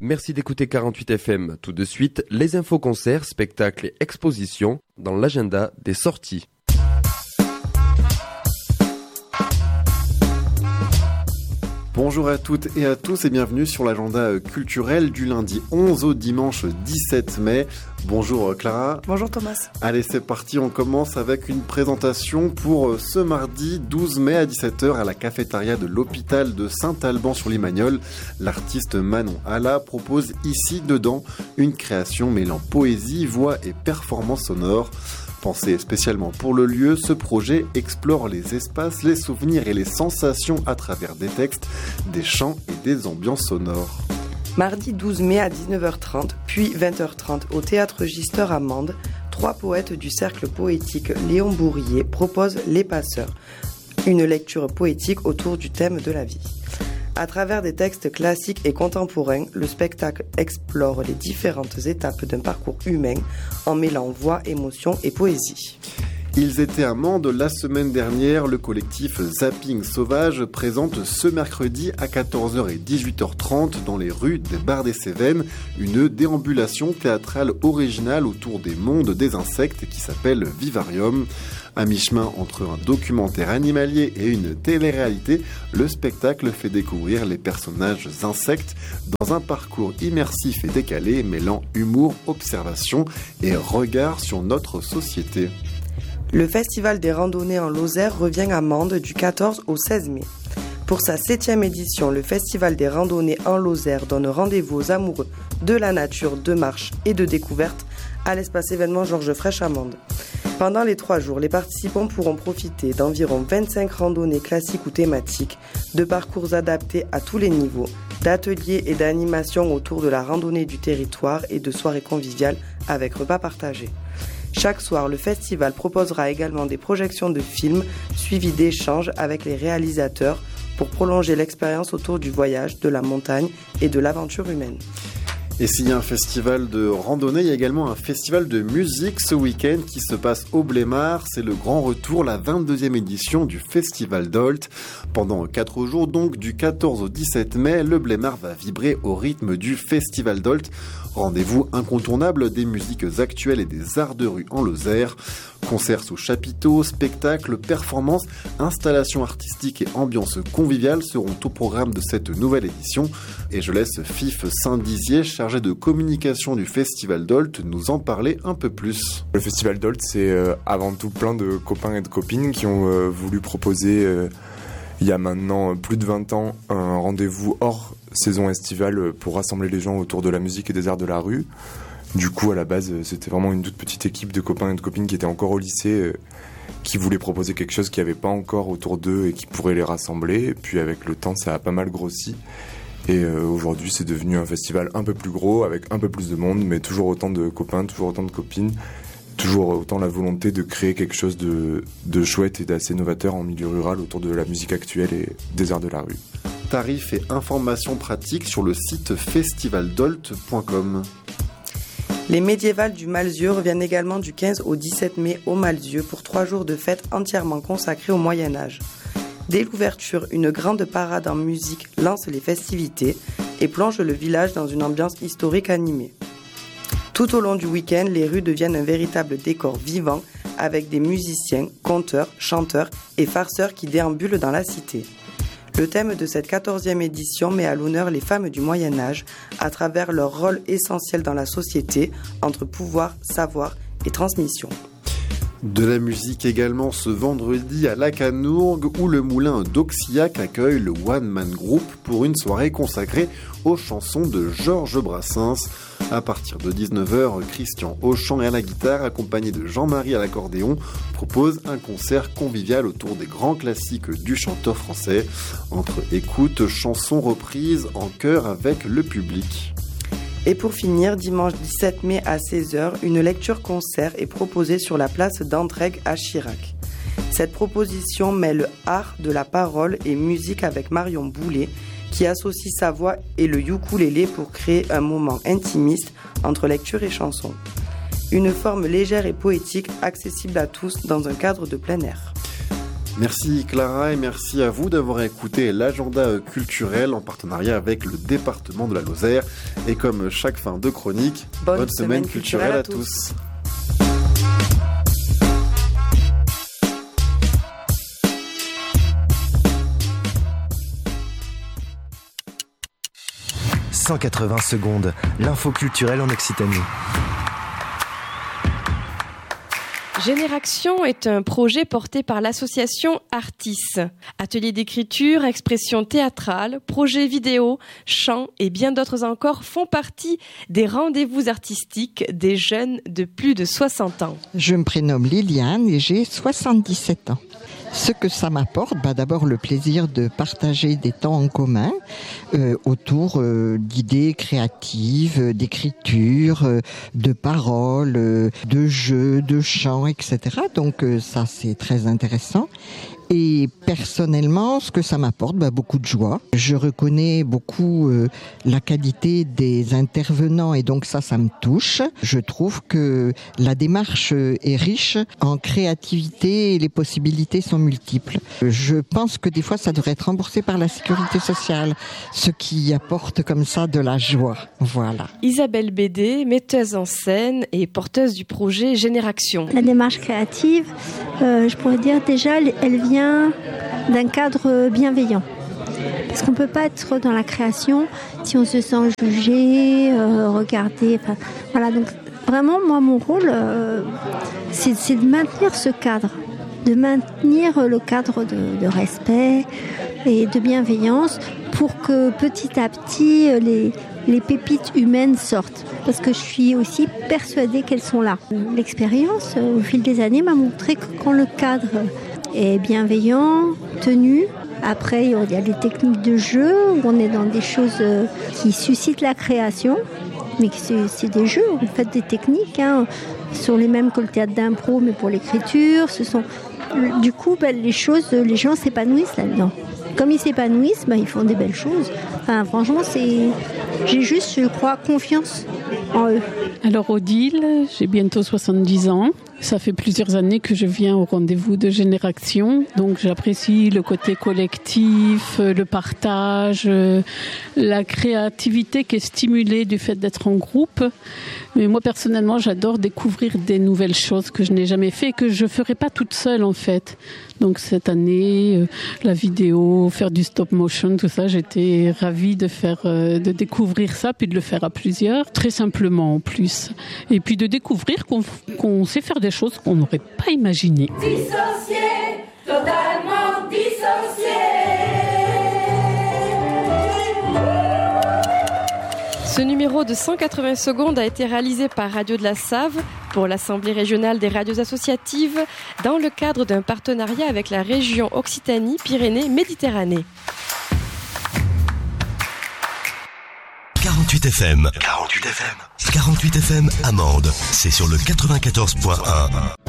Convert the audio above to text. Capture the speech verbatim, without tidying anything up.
Merci d'écouter quarante-huit F M. Tout de suite, les infos concerts, spectacles et expositions dans l'agenda des sorties. Bonjour à toutes et à tous et bienvenue sur l'agenda culturel du lundi onze au dimanche dix-sept mai. Bonjour Clara. Bonjour Thomas. Allez, c'est parti, on commence avec une présentation pour ce mardi douze mai à dix-sept heures à la cafétéria de l'hôpital de Saint-Alban-sur-Limagnole. L'artiste Manon Alla propose ici dedans une création mêlant poésie, voix et performance sonore. Pensé spécialement pour le lieu, ce projet explore les espaces, les souvenirs et les sensations à travers des textes, des chants et des ambiances sonores. Mardi douze mai à dix-neuf heures trente, puis vingt heures trente au Théâtre Gisteur à Mende, trois poètes du cercle poétique Léon Bourrier proposent Les Passeurs, une lecture poétique autour du thème de la vie. À travers des textes classiques et contemporains, le spectacle explore les différentes étapes d'un parcours humain en mêlant voix, émotion et poésie. Ils étaient à Mende la semaine dernière. Le collectif Zapping Sauvage présente ce mercredi à quatorze heures et dix-huit heures trente dans les rues des Barres des Cévennes une déambulation théâtrale originale autour des mondes des insectes qui s'appelle Vivarium. À mi-chemin entre un documentaire animalier et une télé-réalité, le spectacle fait découvrir les personnages insectes dans un parcours immersif et décalé mêlant humour, observation et regard sur notre société. Le Festival des randonnées en Lozère revient à Mende du quatorze au seize mai. Pour sa septième édition, le Festival des randonnées en Lozère donne rendez-vous aux amoureux de la nature, de marche et de découverte à l'espace événement Georges Frêche à Mende. Pendant les trois jours, les participants pourront profiter d'environ vingt-cinq randonnées classiques ou thématiques, de parcours adaptés à tous les niveaux, d'ateliers et d'animations autour de la randonnée du territoire et de soirées conviviales avec repas partagés. Chaque soir, le festival proposera également des projections de films suivies d'échanges avec les réalisateurs pour prolonger l'expérience autour du voyage, de la montagne et de l'aventure humaine. Et s'il y a un festival de randonnée, il y a également un festival de musique ce week-end qui se passe au Blémard. C'est le grand retour, la vingt-deuxième édition du Festival d'Olt. Pendant quatre jours, donc du quatorze au dix-sept mai, le Blémard va vibrer au rythme du Festival d'Olt. Rendez-vous incontournable des musiques actuelles et des arts de rue en Lozère. Concerts sous chapiteaux, spectacles, performances, installations artistiques et ambiances conviviales seront au programme de cette nouvelle édition. Et je laisse Fif Saint-Dizier, chargé de communication du Festival d'Olt, nous en parler un peu plus. Le Festival d'Olt, c'est euh, avant tout plein de copains et de copines qui ont euh, voulu proposer, euh, il y a maintenant plus de vingt ans, un rendez-vous hors saison estivale pour rassembler les gens autour de la musique et des arts de la rue. Du coup, à la base, c'était vraiment une toute petite équipe de copains et de copines qui étaient encore au lycée, euh, qui voulaient proposer quelque chose qu'il n'y avait pas encore autour d'eux et qui pourrait les rassembler. Et puis avec le temps, ça a pas mal grossi. Et euh, aujourd'hui, c'est devenu un festival un peu plus gros, avec un peu plus de monde, mais toujours autant de copains, toujours autant de copines, toujours autant la volonté de créer quelque chose de, de chouette et d'assez novateur en milieu rural autour de la musique actuelle et des arts de la rue. Tarifs et informations pratiques sur le site festival dolt point com. Les médiévales du Malzieu reviennent également du quinze au dix-sept mai au Malzieu pour trois jours de fête entièrement consacrés au Moyen-Âge. Dès l'ouverture, une grande parade en musique lance les festivités et plonge le village dans une ambiance historique animée. Tout au long du week-end, les rues deviennent un véritable décor vivant avec des musiciens, conteurs, chanteurs et farceurs qui déambulent dans la cité. Le thème de cette quatorzième édition met à l'honneur les femmes du Moyen-Âge à travers leur rôle essentiel dans la société entre pouvoir, savoir et transmission. De la musique également ce vendredi à Lacanourgue où le moulin d'Auxillac accueille le One Man Group pour une soirée consacrée aux chansons de Georges Brassens. À partir de dix-neuf heures, Christian au chant et à la guitare, accompagné de Jean-Marie à l'accordéon, propose un concert convivial autour des grands classiques du chanteur français, entre écoute, chansons reprises en chœur avec le public. Et pour finir, dimanche dix-sept mai à seize heures, une lecture-concert est proposée sur la place d'Entraigues à Chirac. Cette proposition mêle art de la parole et musique avec Marion Boulet, qui associe sa voix et le ukulélé pour créer un moment intimiste entre lecture et chanson. Une forme légère et poétique accessible à tous dans un cadre de plein air. Merci Clara et merci à vous d'avoir écouté l'agenda culturel en partenariat avec le département de la Lozère. Et comme chaque fin de chronique, bonne, bonne semaine, semaine culturelle, culturelle à tous. tous. cent quatre-vingts secondes, l'info culturelle en Occitanie. Génération est un projet porté par l'association Artis. Ateliers d'écriture, expression théâtrale, projets vidéo, chants et bien d'autres encore font partie des rendez-vous artistiques des jeunes de plus de soixante ans. Je me prénomme Liliane et j'ai soixante-dix-sept ans. Ce que ça m'apporte, bah d'abord le plaisir de partager des temps en commun euh, autour euh, d'idées créatives, euh, d'écriture, euh, de paroles, euh, de jeux, de chants, et cetera. Donc euh, ça c'est très intéressant. Et personnellement, ce que ça m'apporte, bah, beaucoup de joie. Je reconnais beaucoup euh, la qualité des intervenants et donc ça, ça me touche. Je trouve que la démarche est riche en créativité et les possibilités sont multiples. Je pense que des fois, ça devrait être remboursé par la sécurité sociale, ce qui apporte comme ça de la joie. Voilà. Isabelle Bédé, metteuse en scène et porteuse du projet Génération. La démarche créative, euh, je pourrais dire déjà, elle vient d'un cadre bienveillant. Parce qu'on ne peut pas être dans la création si on se sent jugé, euh, regardé. Enfin, voilà, donc vraiment, moi, mon rôle, euh, c'est, c'est de maintenir ce cadre, de maintenir le cadre de, de respect et de bienveillance pour que petit à petit, les, les pépites humaines sortent. Parce que je suis aussi persuadée qu'elles sont là. L'expérience, au fil des années, m'a montré que quand le cadre est bienveillant, tenu. Après, il y a des techniques de jeu où on est dans des choses qui suscitent la création, mais c'est, c'est des jeux, en fait, des techniques, hein, sont les mêmes que le théâtre d'impro, mais pour l'écriture. Ce sont, du coup, ben, les choses, les gens s'épanouissent là-dedans. Comme ils s'épanouissent, ben, ils font des belles choses. Enfin, franchement, c'est, j'ai juste, je crois, confiance en eux. Alors Odile, j'ai bientôt soixante-dix ans. Ça fait plusieurs années que je viens au rendez-vous de Génération, donc j'apprécie le côté collectif, le partage, la créativité qui est stimulée du fait d'être en groupe. Mais moi personnellement, j'adore découvrir des nouvelles choses que je n'ai jamais fait et que je ne ferai pas toute seule en fait. Donc cette année, la vidéo, faire du stop motion, tout ça, j'étais ravie de faire, de découvrir ça, puis de le faire à plusieurs, très simplement en plus. Et puis de découvrir qu'on, qu'on sait faire des choses qu'on n'aurait pas imaginées. Dissocié, totalement dissocié. Ce numéro de cent quatre-vingts secondes a été réalisé par Radio de la Save pour l'Assemblée régionale des radios associatives dans le cadre d'un partenariat avec la région Occitanie-Pyrénées-Méditerranée. quarante-huit F M. quarante-huit F M. quarante-huit F M Amande. C'est sur le quatre-vingt-quatorze point un.